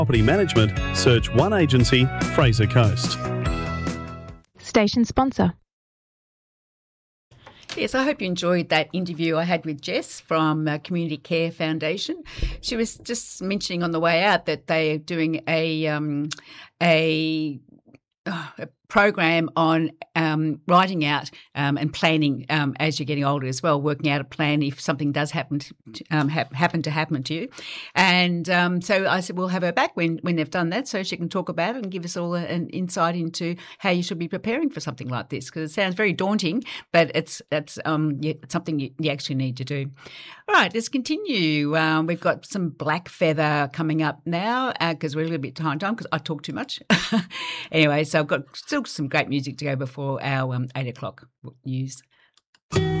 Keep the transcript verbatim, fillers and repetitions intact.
Property management, search one agency, Fraser Coast. Station sponsor. Yes, I hope you enjoyed that interview I had with Jess from uh, Community Care Foundation. She was just mentioning on the way out that they are doing a um, a, uh, a program on um, writing out um, and planning um, as you're getting older as well, working out a plan if something does happen to, um, ha- happen to happen to you. And um, so I said we'll have her back when, when they've done that so she can talk about it and give us all a, an insight into how you should be preparing for something like this, because it sounds very daunting, but it's, it's, um, yeah, it's something you, you actually need to do. All right, let's continue. Um, we've got some Black Feather coming up now because uh, we're a little bit behind time because I talk too much. Anyway, so I've got still some great music to go before our um, eight o'clock news.